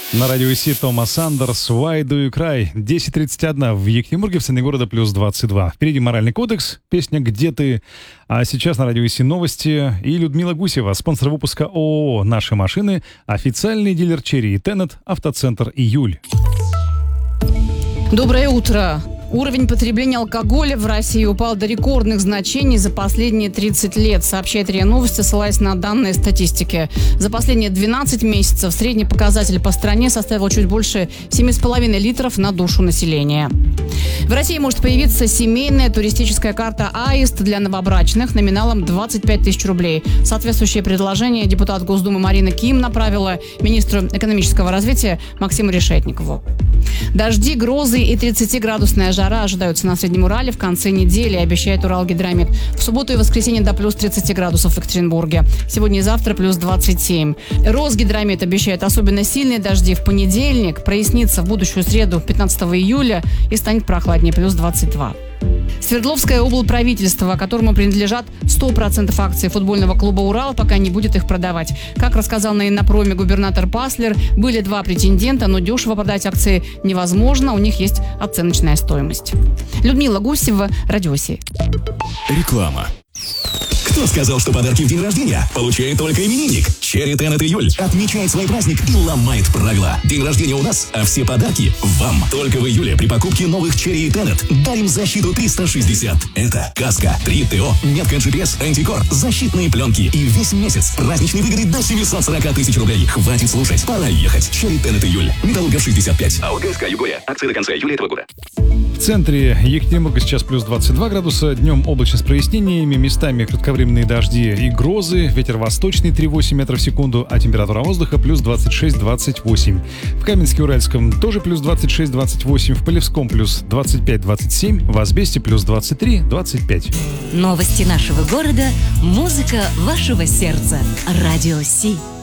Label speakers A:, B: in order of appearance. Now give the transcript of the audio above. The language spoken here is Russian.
A: На радио Си Томас Андерс, «Why do you cry?» 10:31 в Екатеринбурге, в центре города плюс 22. Впереди «Моральный кодекс», песня «Где ты?». А сейчас на радио Си новости. И Людмила Гусева, спонсор выпуска ООО «Наши машины», официальный дилер Черри и Тенет, автоцентр «Июль».
B: Доброе утро. Уровень потребления алкоголя в России упал до рекордных значений за последние 30 лет, сообщает РИА Новости, ссылаясь на данные статистики. За последние 12 месяцев средний показатель по стране составил чуть больше 7,5 литров на душу населения. В России может появиться семейная туристическая карта «Аист» для новобрачных номиналом 25 тысяч рублей. Соответствующее предложение депутат Госдумы Марина Ким направила министру экономического развития Максиму Решетникову. Дожди, грозы и 30-градусная жара ожидаются на Среднем Урале в конце недели, обещает Уралгидромет. В субботу и воскресенье до плюс 30 градусов в Екатеринбурге. Сегодня и завтра плюс 27. Росгидромет обещает особенно сильные дожди в понедельник. Прояснится в будущую среду 15 июля и станет прохладнее, плюс 22. Свердловское облправительство, которому принадлежат 100% акций футбольного клуба «Урал», пока не будет их продавать. Как рассказал на Иннопроме губернатор Паслер, были 2 претендента, но дешево продать акции невозможно, у них есть оценочная стоимость. Людмила Гусева, Радио Си.
C: Реклама. Кто сказал, что подарки в день рождения получает только именинник? Черри Тенет Июль отмечает свой праздник и ломает правила. День рождения у нас, а все подарки вам. Только в июле при покупке новых Черри и Тенет дарим защиту 360. Это каска, 3 ТО, метка GPS, антикор, защитные пленки и весь месяц праздничные выгоды до 740 тысяч рублей. Хватит слушать, пора ехать. Черри Тенет Июль. Металлургов 65. АО ГСК Югория. Акции до конца июля этого года.
A: В центре Екатеринбурга сейчас плюс 22 градуса. Днем облачно с прояснениями, местами кратковременные дожди и грозы. Ветер восточный 3,8 метров в секунду, а температура воздуха плюс 26-28. В Каменске-Уральском тоже плюс 26-28. В Полевском плюс 25-27. В Асбесте плюс 23-25.
D: Новости нашего города, музыка вашего сердца. Радио Си.